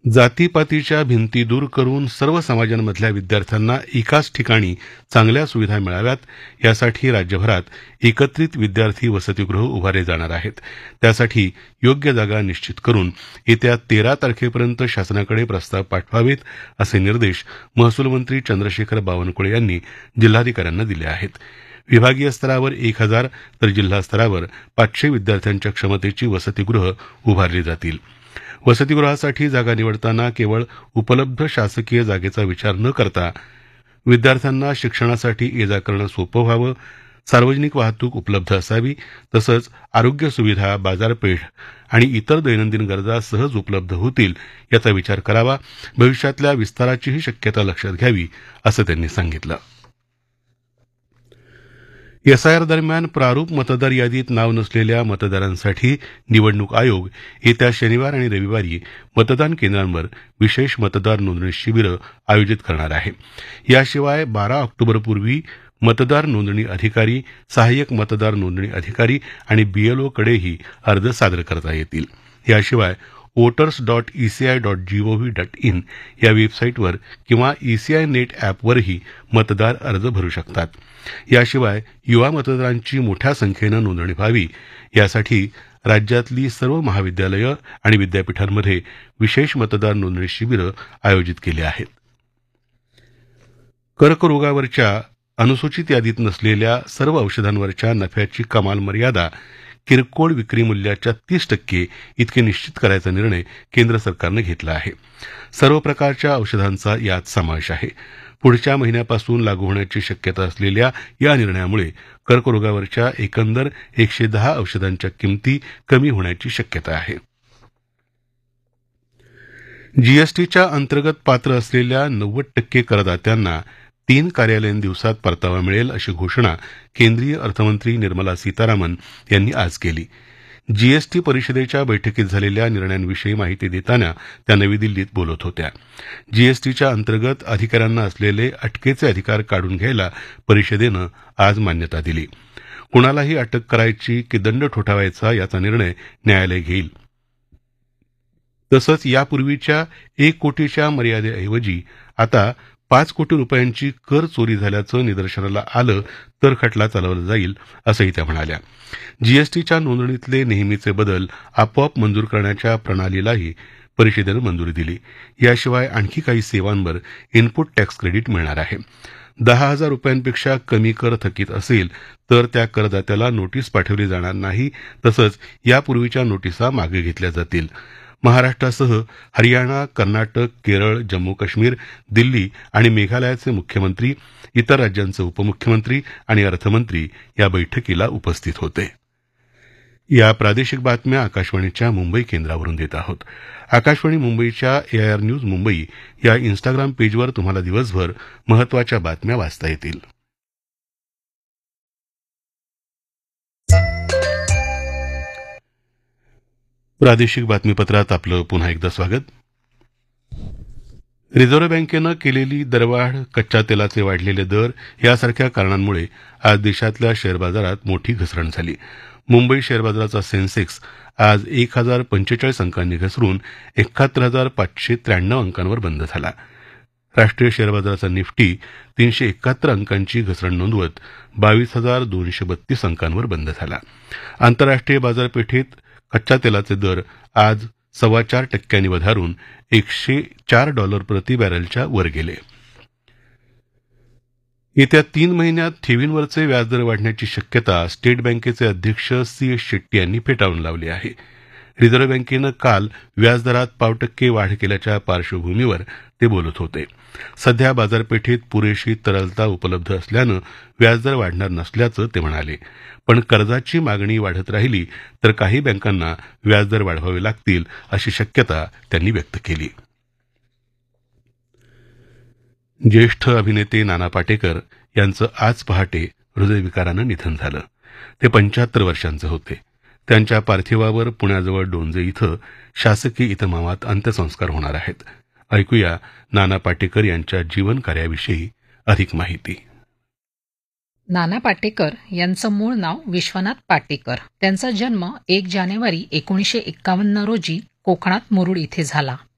जातीपातीच्या भिंती दूर करून सर्व समाजांमधल्या विद्यार्थ्यांना एकाच ठिकाणी चांगल्या सुविधा मिळाव्यात यासाठी राज्यभरात एकत्रित विद्यार्थी वसतिगृह उभारले जाणार आहेत. त्यासाठी योग्य जागा निश्चित करून येत्या 13 तारखेपर्यंत शासनाकडे प्रस्ताव पाठवावेत, असे निर्देश महसूल मंत्री चंद्रशेखर बावनकुळे यांनी जिल्हाधिकाऱ्यांना दिले आहेत. विभागीय स्तरावर 1000 तर जिल्हा स्तरावर 500 विद्यार्थ्यांच्या क्षमतेची वसतिगृह उभारली जातील. वसतिगृहासाठी जागा निवडताना केवळ उपलब्ध शासकीय जागेचा विचार न करता विद्यार्थ्यांना शिक्षणासाठी ये जा करणं सोपं व्हावं, सार्वजनिक वाहतूक उपलब्ध असावी, तसंच आरोग्य सुविधा, बाजारपेठ आणि इतर दैनंदिन गरजा सहज उपलब्ध होतील याचा विचार करावा. भविष्यातल्या विस्ताराचीही शक्यता लक्षात घ्यावी, असं त्यांनी सांगितलं. एसआयआर दरम्यान प्रारूप मतदार यादीत नाव नसलेल्या मतदारांसाठी निवडणूक आयोग येत्या शनिवार आणि रविवारी मतदान केंद्रांवर विशेष मतदार नोंदणी शिबिरं आयोजित करणार आहे. याशिवाय 12 ऑक्टोबरपूर्वी मतदार नोंदणी अधिकारी, सहाय्यक मतदार नोंदणी अधिकारी आणि बीएलओकडेही अर्ज सादर करता येतील. याशिवाय voters.eci.gov.in या वेबसाईटवर किंवा ईसीआय नेट ॲपवरही मतदार अर्ज भरू शकतात. याशिवाय युवा मतदारांची मोठ्या संख्येनं नोंदणी व्हावी यासाठी राज्यातली सर्व महाविद्यालयं आणि विद्यापीठांमध्ये विशेष मतदार नोंदणी शिबिरं आयोजित केली आहेत. कर्करोगावरच्या अनुसूचित यादीत नसलेल्या सर्व औषधांवरच्या नफ्याची कमाल मर्यादा किरकोळ विक्री मूल्याच्या 30% इतके निश्चित करायचा निर्णय केंद्र सरकारनं घेतला आहे. सर्व प्रकारच्या औषधांचा यात समावेश आहे. पुढच्या महिन्यापासून लागू होण्याची शक्यता असलेल्या या निर्णयामुळे कर्करोगावरच्या एकंदर 110 औषधांच्या किमती कमी होण्याची शक्यता आहे. जीएसटीच्या अंतर्गत पात्र असलेल्या 90% करदात्यांना 3 कार्यालयीन दिवसात परतावा मिळेल, अशी घोषणा केंद्रीय अर्थमंत्री निर्मला सीतारामन यांनी आज केली. जीएसटी परिषदेच्या बैठकीत झालेल्या निर्णयांविषयी माहिती देताना त्या नवी दिल्लीत बोलत होत्या. जीएसटीच्या अंतर्गत अधिकाऱ्यांना असलेले अटकेचे अधिकार काढून घ्यायला परिषदेनं आज मान्यता दिली. कुणालाही अटक करायची की दंड ठोठावायचा याचा निर्णय न्यायालय घेईल. तसंच यापूर्वीच्या 1 कोटीच्या मर्यादेऐवजी आता 5 कोटी रुपयांची कर चोरी झाल्याचं निदर्शनाला आलं तर खटला चालवला जाईल, असंही त्या म्हणाल्या. जीएसटीच्या नोंदणीतले नेहमीचे बदल आपोआप मंजूर करण्याच्या प्रणालीलाही परिषदेनं मंजुरी दिली. याशिवाय आणखी काही सेवांवर इनपुट टॅक्स क्रेडिट मिळणार आहे. 10,000 रुपयांपेक्षा कमी कर थकीत असेल तर त्या करदात्याला नोटीस पाठवली जाणार नाही. तसंच यापूर्वीच्या नोटिसा मागे घेतल्या जातील. महाराष्ट्रासह हरियाणा, कर्नाटक, केरळ, जम्मू काश्मीर, दिल्ली आणि मेघालयाचे मुख्यमंत्री, इतर राज्यांचे उपमुख्यमंत्री आणि अर्थमंत्री या बैठकीला उपस्थित होते. या प्रादेशिक बातम्या आकाशवाणीच्या मुंबई केंद्रावरून देत आहोत. आकाशवाणी मुंबईच्या एआयआर न्यूज मुंबई या इन्स्टाग्राम पेजवर तुम्हाला दिवसभर महत्त्वाच्या बातम्या वाचता येतील. प्रादेशिक बातमीपत्रात आपलं पुन्हा एकदा स्वागत. रिझर्व्ह बँकेनं केलेली दरवाढ, कच्च्या तेलाचे वाढलेले दर यासारख्या कारणांमुळे आज देशातल्या शेअर बाजारात मोठी घसरण झाली. मुंबई शेअर बाजाराचा सेन्सेक्स आज 1045 अंकांनी घसरून 71,593 अंकांवर बंद झाला. राष्ट्रीय शेअर बाजाराचा निफ्टी 371 अंकांची घसरण नोंदवत 22,232 अंकांवर बंद झाला. आंतरराष्ट्रीय बाजारपेठेत कच्च्या तेलाचे दर आज 4.25% वधारून $104 प्रति बॅरलच्या वर गेले. येत्या 3 महिन्यात ठेवींवरचे व्याजदर वाढण्याची शक्यता स्टेट बँकेचे अध्यक्ष C.S. शेट्टी यांनी फेटाळून लावली आहे. रिझर्व्ह बँकेनं काल व्याजदरात 0.5% वाढ केल्याच्या पार्श्वभूमीवर ते बोलत होते. सध्या बाजारपेठेत पुरेशी तरलता उपलब्ध असल्यानं व्याजदर वाढणार नसल्याचं ते म्हणाले. पण कर्जाची मागणी वाढत राहिली तर काही बँकांना व्याजदर वाढवावे लागतील, अशी शक्यता त्यांनी व्यक्त केली. ज्येष्ठ अभिनेते नाना पाटेकर यांचं आज पहाटे हृदयविकारानं निधन झालं. ते 75 वर्षांचे होते. त्यांच्या पार्थिवावर पुण्याजवळ डोंजे इथं शासकीय इतमामात अंत्यसंस्कार होणार आहेत. ऐकूया नाना पाटेकर यांच्या जीवन कार्याविषयी अधिक माहिती. नाना पाटेकर यांचं मूळ नाव विश्वनाथ पाटेकर. त्यांचा जन्म 1 जानेवारी 1951 रोजी कोकणात मुरुड इथे झाला.